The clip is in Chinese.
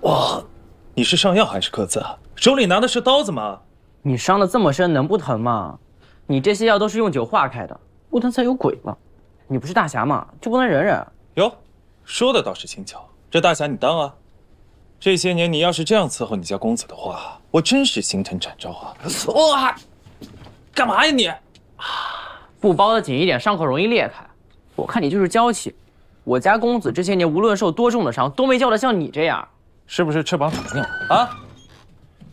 哇，你是上药还是刻字啊？手里拿的是刀子吗？ 你伤得这么深，能不疼吗？你这些药都是用酒化开的，不疼才有鬼了。你不是大侠吗？就不能忍忍？ 哟，说的倒是轻巧。这大侠你当啊？这些年你要是这样伺候你家公子的话，我真是心疼展昭啊！哇，干嘛呀你？ 不包得紧一点，伤口容易裂开。我看你就是娇气。我家公子这些年无论受多重的伤，都没叫得像你这样。 是不是翅膀长硬啊？